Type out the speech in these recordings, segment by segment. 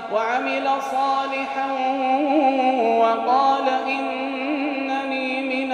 وعمل صالحا وقال إنني من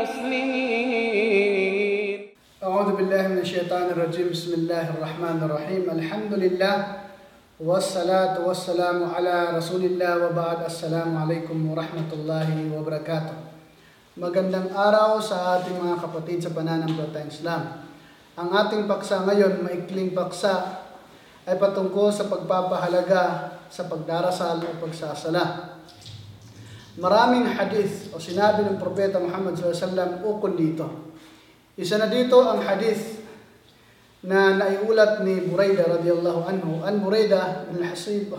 المسلمين. أعوذ بالله من الشيطان الرجيم. بسم الله الرحمن الرحيم. الحمد لله والصلاة والسلام على رسول الله وبعد. Assalamu alaikum warahmatullahi wabarakatuh. Magandang araw sa ating mga kapatid sa pananampalatayang Islam. Ang ating paksa ngayon, maikling paksa, ay patungkol sa pagpapahalaga sa pagdarasal o pagsasala. Maraming hadith o sinabi ng Propeta Muhammad SAW ukol dito. Isa na dito ang hadith na naiulat ni Buraidah radhiyallahu anhu. An Buraidah bin al-Hasib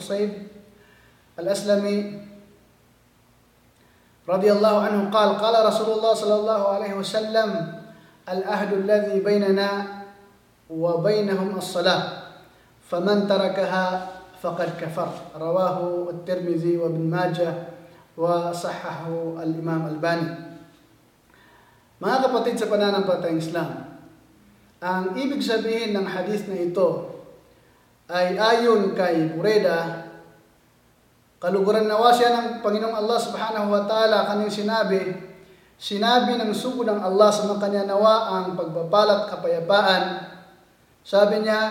al-Aslami radhiyallahu anhu qala Rasulullah sallallahu alaihi wasallam al-ahdu alladhi bainana wa bainahum as-salah faman tarakaha faqad kafar. Rawahu at-Tirmidzi wa Ibn Majah wa sahhahu al-Imam Albani. Mga kapatid sa pananampalatayang Islam, ang ibig sabihin ng hadith na ito ay ayon kay Buraidah, kaluguran nawa siya ng Panginoong Allah subhanahu wa ta'ala kanyang sinabi ng sugo ng Allah sa mga kanya nawa ang pagpapalat kapayapaan. Sabi niya,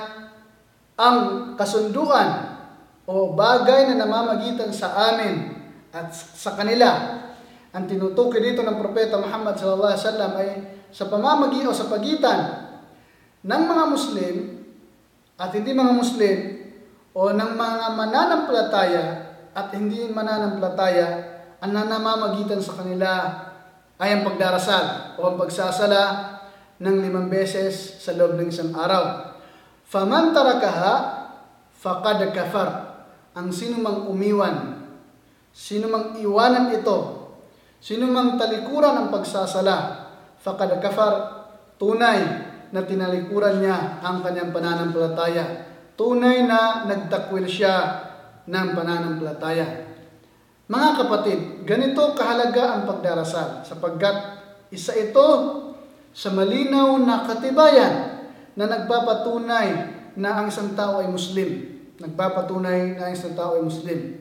ang kasunduan o bagay na namamagitan sa amin at sa kanila, ang tinutukoy dito ng Propeta Muhammad sallallahu alaihi wasallam ay sa pamamagi o sa pagitan ng mga Muslim at hindi mga Muslim o ng mga mananampalataya at hindi mananampalataya, ang namamagitan sa kanila ay ang pagdarasal o ang pagsasala ng 5 beses sa loob ng isang araw. Faman tarakaha faqad kafar. Ang sino mang umiwan, sino mang iwanan ito, sino mang talikuran ang pagsasala, faqad kafar, tunay na tinalikuran niya ang kanyang pananampalataya. Tunay na nagtakwil siya ng pananampalataya. Mga kapatid, ganito kahalaga ang pagdarasal sapagkat isa ito sa malinaw na katibayan na nagpapatunay na ang isang tao ay Muslim. Nagpapatunay na ang isang tao ay Muslim.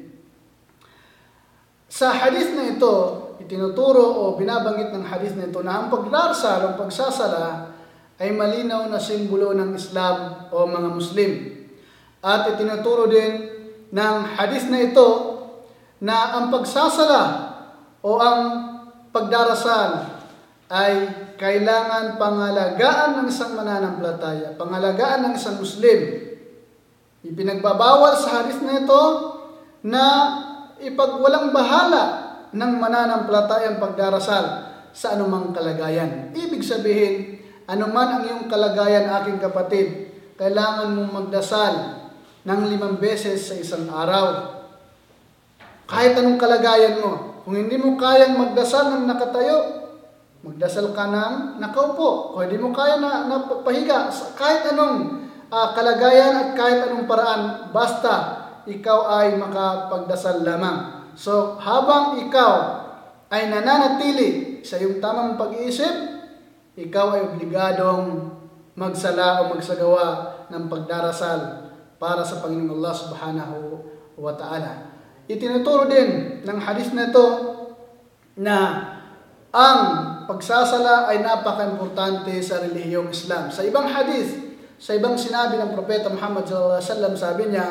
Sa hadith na ito, itinuturo o binabanggit ng hadith na ito na ang pagdarasal o pagsasala ay malinaw na simbolo ng Islam o mga Muslim. At itinuturo din ng hadith na ito na ang pagsasala o ang pagdarasal ay kailangan pangalagaan ng isang mananampalataya, pangalagaan ng isang Muslim. Ipinagbabawal sa hadith na ito na ipagwalang bahala ng mananampalataya ang pagdarasal sa anumang kalagayan. Ibig sabihin, anuman ang iyong kalagayan, aking kapatid, kailangan mong magdasal ng 5 beses sa isang araw. Kahit anong kalagayan mo. Kung hindi mo kayang magdasal ng nakatayo, magdasal ka ng nakaupo. Kung hindi mo kaya na pahiga, kahit anong kalagayan at kahit anong paraan, basta ikaw ay makapagdasal lamang. So, habang ikaw ay nananatili sa iyong tamang pag-iisip, ikaw ay obligadong magsala o magsagawa ng pagdarasal para sa Panginoong Allah subhanahu wa ta'ala. Itinuturo din ng hadith na ito na ang pagsasala ay napaka-importante sa relihiyong Islam. Sa ibang hadith, sa ibang sinabi ng Propeta Muhammad sallallahu alaihi wasallam, sabi niya,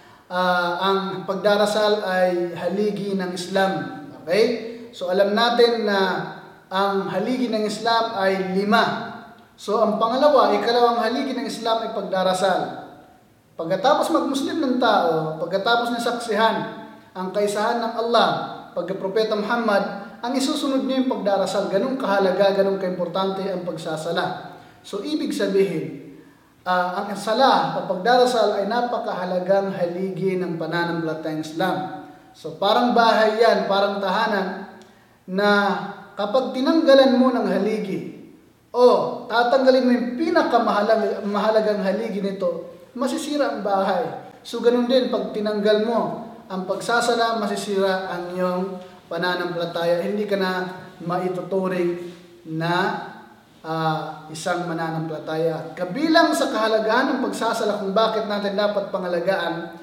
ang pagdarasal ay haligi ng Islam. Okay? So alam natin na ang haligi ng Islam ay 5. So ang ikalawang haligi ng Islam ay pagdarasal. Pagkatapos mag-Muslim ng tao, pagkatapos niya saksihan ang kaisahan ng Allah, pagka-Propeta Muhammad, ang isusunod niya yung pagdarasal. Ganun kahalaga, ganun kaimportante ang pagsasala. So ibig sabihin, ang sala o pagdarasal ay napakahalagang haligi ng pananampalatayang Islam. So parang bahay yan, parang tahanan na kapag tinanggalan mo ng haligi o tatanggalin mo yung pinakamahalagang haligi nito, masisira ang bahay. So ganun din, pag tinanggal mo ang pagsasala, masisira ang iyong pananampalataya. Hindi ka na maituturing na isang mananampalataya. Kabilang sa kahalagahan ng pagsasala kung bakit natin dapat pangalagaan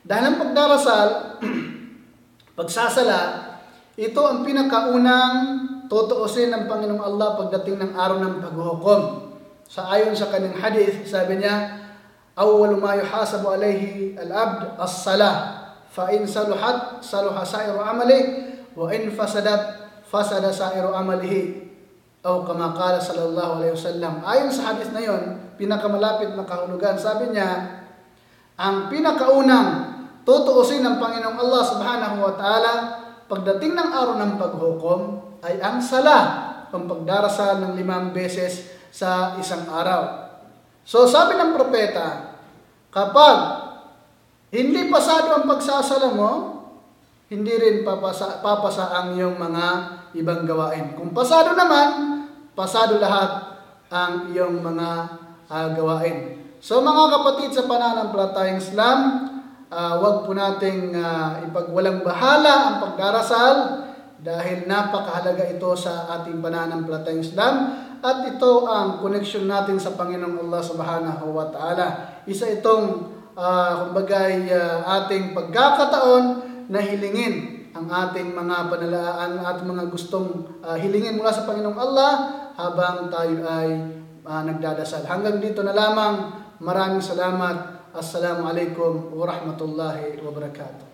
Dahil ang pagdarasal, pagsasala, ito ang pinakaunang tutuusin ng Panginoong Allah pagdating ng araw ng paghuhukom. Ayon sa kanyang hadith, sabi niya, awwalu ma yuhasabu alayhi al-abd as-salah, fa in saluhat saluha sa'iru amalihi wa in fasadat fasada sa'iru amalihi. O kama qala sallallahu alaihi wasallam. Ayon sa hadith na yon, pinakamalapit na kahulugan, sabi niya, ang pinakaunang tutuusin ng Panginoong Allah subhanahu wa ta'ala pagdating ng araw ng paghukom ay ang sala, ang pagdarasal ng 5 beses sa isang araw. So sabi ng propeta, kapag hindi pasado ang pagsasala mo, hindi rin papasa ang iyong mga ibang gawain. Kung pasado naman, pasado lahat ang iyong mga gawain. So mga kapatid sa pananampalatayang Islam, wag po nating ipagwalang bahala ang pagdarasal dahil napakahalaga ito sa ating pananampalatayang Islam at ito ang connection natin sa Panginoong Allah subhanahu wa ta'ala. Isa itong kumbagay ating pagkakataon na hilingin ang ating mga panalaan at mga gustong hilingin mula sa Panginoong Allah habang tayo ay nagdadasal. Hanggang dito na lamang. Maraming salamat. Assalamualaikum warahmatullahi wabarakatuh.